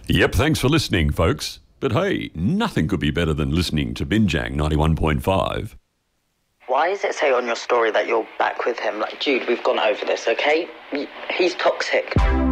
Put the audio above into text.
Yep, thanks for listening, folks. But hey, nothing could be better than listening to Binjang 91.5. Why does it say on your story that you're back with him? Like, Jude, we've gone over this, okay? He's toxic.